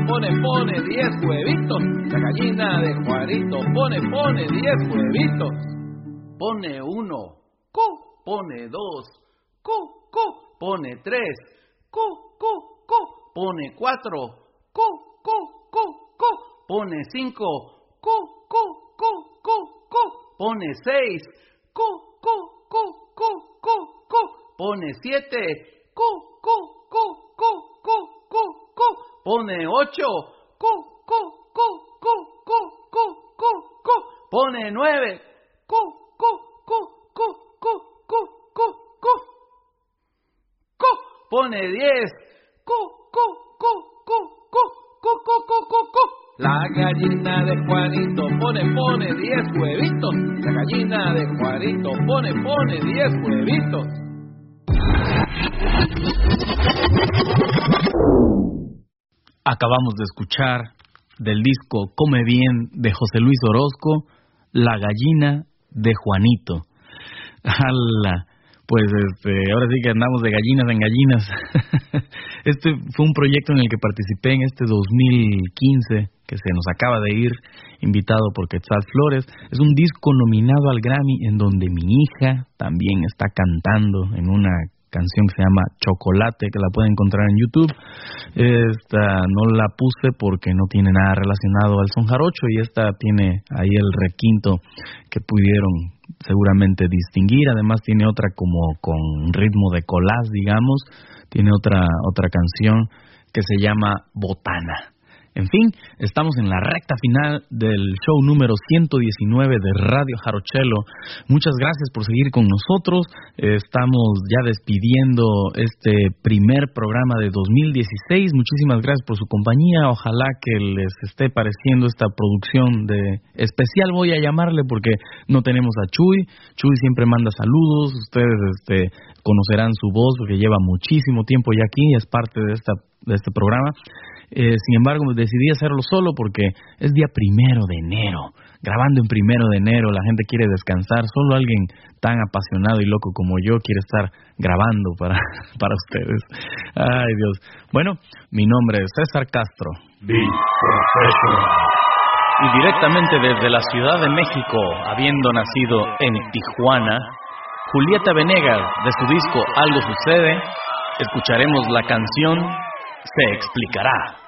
pone 10 huevitos. La gallina de Juanito pone 10 huevitos. Pone 1, pone 2, pone 3, pone 4, pone 5, pone 6, pone 7, pone 8, pone 9, pone 10. La gallina de Juanito pone 10 huevitos. La gallina de Juanito pone 10 huevitos. Acabamos de escuchar del disco Come Bien de José Luis Orozco, La gallina de Juanito. ¡Hala! Pues ahora sí que andamos de gallinas en gallinas. Este fue un proyecto en el que participé en este 2015, que se nos acaba de ir, invitado por Quetzal Flores. Es un disco nominado al Grammy en donde mi hija también está cantando en una canción que se llama Chocolate, que la pueden encontrar en YouTube. Esta no la puse porque no tiene nada relacionado al son jarocho, y esta tiene ahí el requinto que pudieron seguramente distinguir. Además tiene otra como con ritmo de colás, digamos. Tiene otra canción que se llama Botana. En fin, estamos en la recta final del show número 119 de Radio Jarochelo. Muchas gracias por seguir con nosotros. Estamos ya despidiendo este primer programa de 2016. Muchísimas gracias por su compañía. Ojalá que les esté pareciendo esta producción de especial, voy a llamarle, porque no tenemos a Chuy. Chuy siempre manda saludos. Ustedes conocerán su voz porque lleva muchísimo tiempo ya aquí, es parte de este programa. Sin embargo, decidí hacerlo solo porque es día 1 de enero, grabando en 1 de enero, la gente quiere descansar. Solo alguien tan apasionado y loco como yo quiere estar grabando para ustedes. Ay, Dios. Bueno, mi nombre es César Castro. Be professional. Y directamente desde la Ciudad de México, habiendo nacido en Tijuana, Julieta Venegas, de su disco Algo Sucede, escucharemos la canción Se Explicará.